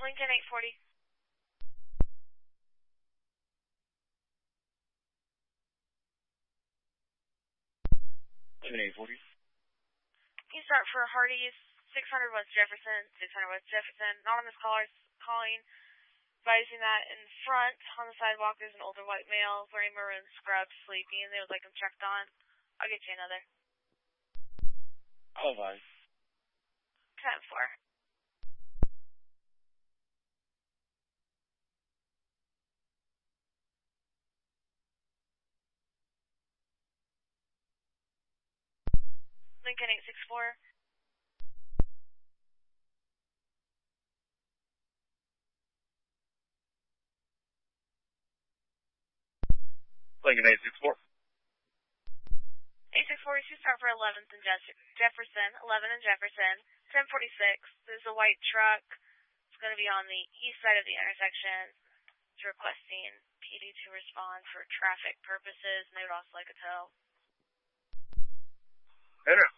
Lincoln 840. Lincoln 840. You start for Hardee's, 600 West Jefferson, 600 West Jefferson. Anonymous callers calling, advising that in front on the sidewalk there's an older white male wearing maroon scrubs, sleeping. They would like him checked on. I'll get you another. I'll advise. 10-4. Lincoln 864. Lincoln 864. 864, you start for 11th and Jefferson, 11 and Jefferson, 1046. There's a white truck. It's going to be on the east side of the intersection. It's requesting PD to respond for traffic purposes, and they would also like a tow. Enter.